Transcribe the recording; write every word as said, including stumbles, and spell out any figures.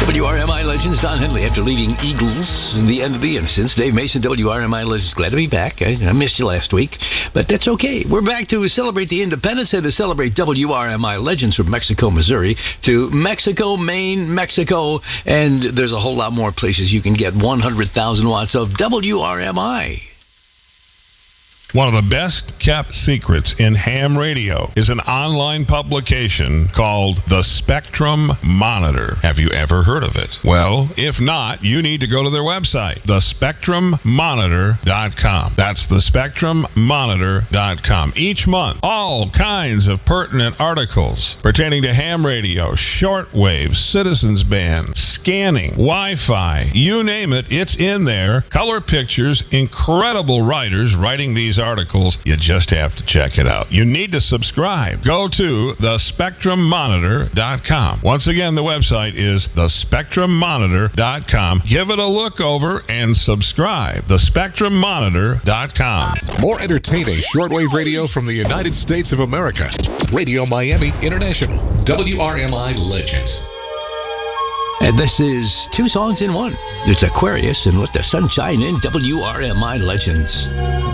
W R M I Legends, Don Henley, after leaving Eagles in the end of the Innocents. Dave Mason, W R M I Legends, glad to be back. I, I missed you last week, but that's okay. We're back to celebrate the independence and to celebrate W R M I Legends from Mexico, Missouri to Mexico, Maine, Mexico, and there's a whole lot more places you can get one hundred thousand watts of W R M I. One of the best kept secrets in ham radio is an online publication called The Spectrum Monitor. Have you ever heard of it? Well, if not, you need to go to their website, the spectrum monitor dot com. That's the spectrum monitor dot com. Each month, all kinds of pertinent articles pertaining to ham radio, shortwave, citizens band, scanning, Wi-Fi, you name it, it's in there. Color pictures, incredible writers writing these articles. You just have to check it out. You need to subscribe. Go to the spectrum monitor dot com. Once again, the website is the spectrum monitor dot com. Give it a look over and subscribe. the spectrum monitor dot com. More entertaining shortwave radio from the United States of America. Radio Miami International. W R M I Legends. And this is two songs in one. It's Aquarius and Let the Sun Shine in W R M I Legends.